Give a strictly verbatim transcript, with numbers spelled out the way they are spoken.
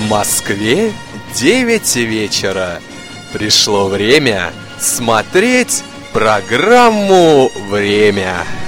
Москве девять вечера. Пришло время смотреть программу «Время».